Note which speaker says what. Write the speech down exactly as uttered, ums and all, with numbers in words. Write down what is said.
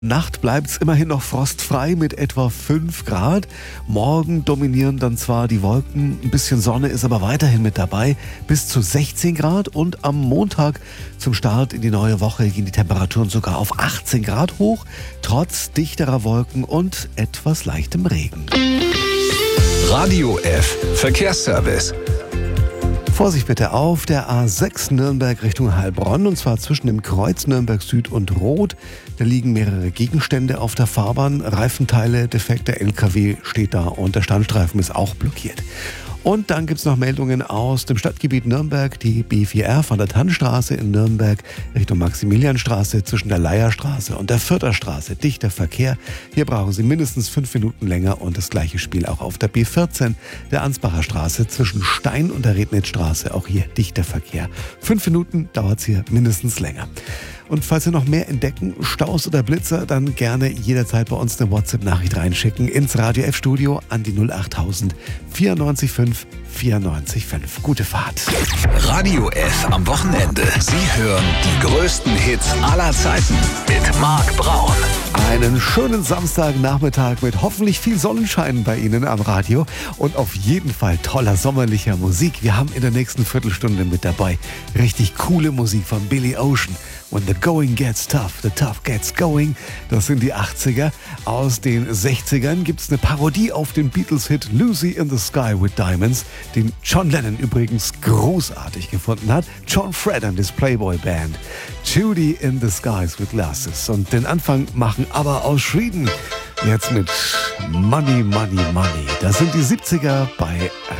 Speaker 1: Nacht bleibt es immerhin noch frostfrei mit etwa fünf Grad. Morgen dominieren dann zwar die Wolken, ein bisschen Sonne ist aber weiterhin mit dabei, bis zu sechzehn Grad. Und am Montag zum Start in die neue Woche gehen die Temperaturen sogar auf achtzehn Grad hoch, trotz dichterer Wolken und etwas leichtem Regen.
Speaker 2: Radio F Verkehrsservice.
Speaker 1: Vorsicht bitte auf der A sechs Nürnberg Richtung Heilbronn, und zwar zwischen dem Kreuz Nürnberg Süd und Rot. Da liegen mehrere Gegenstände auf der Fahrbahn, Reifenteile, defekter L K W steht da und der Standstreifen ist auch blockiert. Und dann gibt es noch Meldungen aus dem Stadtgebiet Nürnberg, die B vier R von der Tannstraße in Nürnberg Richtung Maximilianstraße zwischen der Leierstraße und der Fürther Straße. Dichter Verkehr. Hier brauchen Sie mindestens fünf Minuten länger, und das gleiche Spiel auch auf der B vierzehn der Ansbacher Straße zwischen Stein und der Rednitzstraße. Auch hier dichter Verkehr. Fünf Minuten dauert es hier mindestens länger. Und falls Sie noch mehr entdecken, Staus oder Blitzer, dann gerne jederzeit bei uns eine WhatsApp-Nachricht reinschicken ins Radio F-Studio an die null achttausend vierundneunzig fünf vierundneunzig fünf. Gute Fahrt.
Speaker 2: Radio F am Wochenende. Sie hören die größten Hits aller Zeiten mit Marc Braun.
Speaker 1: Einen schönen Samstagnachmittag mit hoffentlich viel Sonnenschein bei Ihnen am Radio und auf jeden Fall toller sommerlicher Musik. Wir haben in der nächsten Viertelstunde mit dabei richtig coole Musik von Billy Ocean. When the going gets tough, the tough gets going. Das sind die achtziger. Aus den sechzigern gibt es eine Parodie auf den Beatles-Hit Lucy in the Sky with Diamonds, den John Lennon übrigens großartig gefunden hat. John Fred and his Playboy Band. Judy in the Skies with Glasses. Und den Anfang machen aber aus Schweden. Jetzt mit Money, Money, Money. Das sind die siebziger bei